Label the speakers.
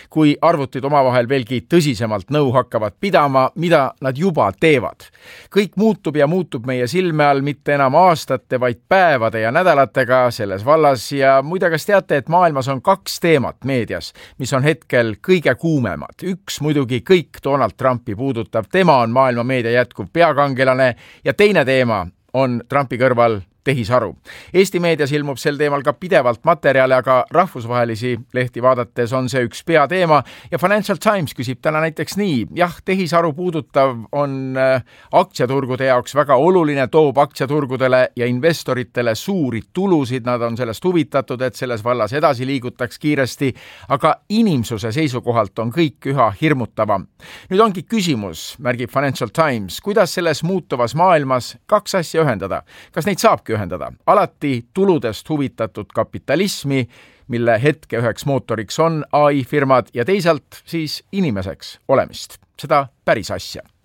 Speaker 1: kui arvutid omavahel veelgi tõsisemalt nõu hakkavad pidama, mida nad juba teevad. Kõik muutub ja muutub meie silme all mitte enam aastate, vaid päevade ja nädalatega selles vallas ja muide, kas teate, et maailmas on 2 teemat meedias, mis on hetkel kõige kuumemad. Üks muidugi kõik Donald Trumpi puudutav, tema on maailma meedia jätkuv peakangelane ja teine teema on Trumpi kõrval tehisaru. Eesti meedias ilmub sel teemal ka pidevalt materjale, aga rahvusvahelisi lehti vaadates on see üks peateema ja Financial Times küsib täna näiteks nii. Jah, tehisaru puudutav on aktsiaturgude jaoks väga oluline, toob aktsiaturgudele ja investoritele suuri tulusid, nad on sellest huvitatud, et selles vallas edasi liigutaks kiiresti, aga inimsuse seisukohalt on kõik üha hirmutavam. Nüüd ongi küsimus, märgib Financial Times, kuidas selles muutuvas maailmas 2 asja ühendada. Kas neid saabki ühendada? Alati tuludest huvitatud kapitalismi, mille hetke üheks mootoriks on AI-firmad ja teisalt siis inimeseks olemist. Seda päris asja.